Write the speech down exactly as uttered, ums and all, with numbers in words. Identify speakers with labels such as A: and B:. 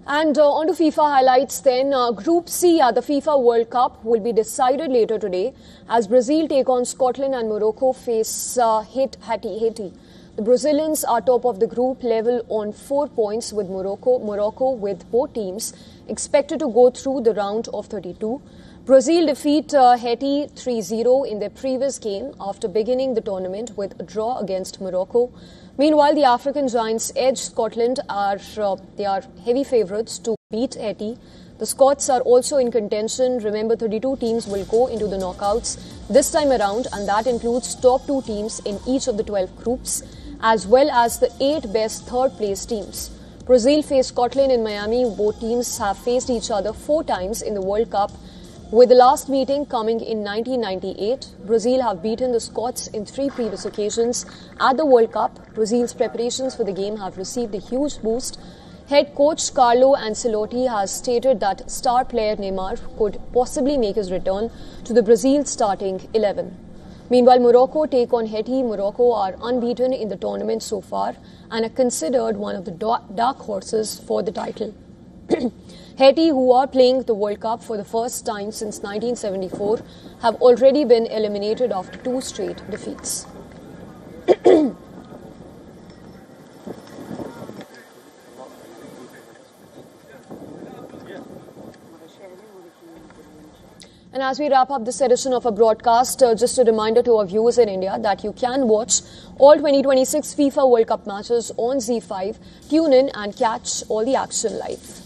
A: And uh, on to FIFA highlights then. Uh, Group C at the FIFA World Cup will be decided later today as Brazil take on Scotland and Morocco face uh, Haiti. Haiti. The Brazilians are top of the group level on four points with Morocco. Morocco with both teams expected to go through the round of thirty-two. Brazil defeat uh, Haiti three zero in their previous game after beginning the tournament with a draw against Morocco. Meanwhile, the African giants edge Scotland are uh, they are heavy favourites to beat Haiti. The Scots are also in contention. Remember, thirty-two teams will go into the knockouts this time around, and that includes top two teams in each of the twelve groups, as well as the eight best third-place teams. Brazil face Scotland in Miami. Both teams have faced each other four times in the World Cup, with the last meeting coming in nineteen ninety-eight. Brazil have beaten the Scots in three previous occasions at the World Cup. Brazil's preparations for the game have received a huge boost. Head coach Carlo Ancelotti has stated that star player Neymar could possibly make his return to the Brazil starting eleven. Meanwhile, Morocco take on Haiti. Morocco are unbeaten in the tournament so far and are considered one of the dark horses for the title. Haiti, who are playing the World Cup for the first time since nineteen seventy-four, have already been eliminated after two straight defeats. And as we wrap up this edition of our broadcast, uh, just a reminder to our viewers in India that you can watch all twenty twenty-six FIFA World Cup matches on Z five. Tune in and catch all the action live.